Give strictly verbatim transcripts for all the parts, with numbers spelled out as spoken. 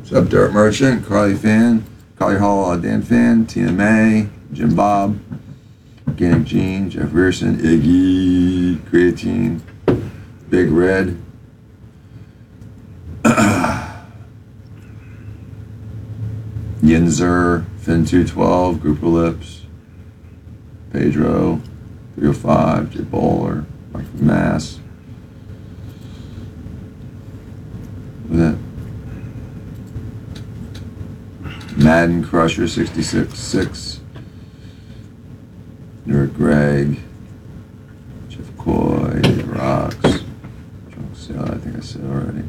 What's up, Dirt Merchant, Carly Fan, Carly Hall, uh, Dan Fan, Tina May, Jim Bob, Organic Gene, Jeff Rearson, Iggy, Creatine, Big Red, Yinzer, Fin two twelve, Group of Lips, Pedro, three oh five, Jay Bowler, Mike from Mass. What's that? Madden Crusher sixty-six six, Nerd Greg, Jeff Coy, Dave Rocks, Drunk Sale, I think I said already.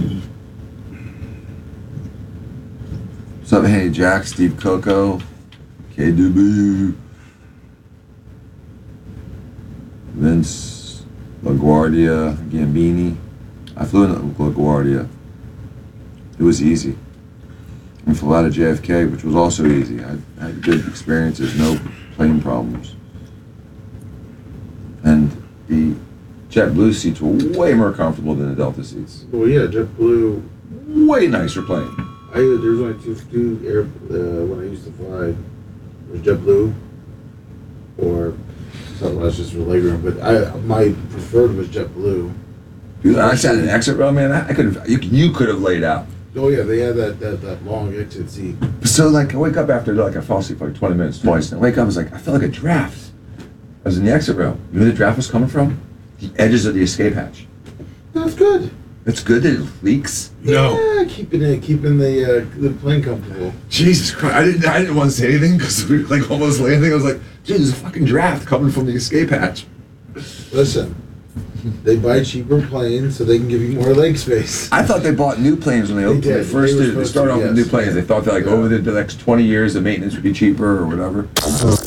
What's up, Hey Jack, Steve Coco, K D B, Vince, LaGuardia, Gambini. I flew in LaGuardia. It was easy. I flew out of J F K, which was also easy. I, I had good experiences, no plane problems. And the JetBlue seats were way more comfortable than the Delta seats. Well, yeah, JetBlue. Way nicer plane. I there's only two, two air uh, when I used to fly. It was JetBlue or something else just for legroom. But I my preferred was JetBlue. Dude, I sat in an exit row, man. I, I could have. You, you could have laid out. Oh yeah, they had that, that, that long exit seat. So like, I wake up after like I fall asleep for like twenty minutes twice. And I wake up, I was like, I felt like a draft. I was in the exit row. You know where the draft was coming from? The edges of the escape hatch. That's good. It's good that it leaks. No. Yeah, keeping it, keeping the uh, the plane comfortable. Jesus Christ! I didn't. I didn't want to say anything because we were like almost landing. I was like, dude, there's a fucking draft coming from the escape hatch. Listen, they buy cheaper planes so they can give you more leg space. I thought they bought new planes when they opened. did. They first They were did. They supposed started to, off with yes. new planes. They thought that like Yeah. over the, the next twenty years, the maintenance would be cheaper or whatever.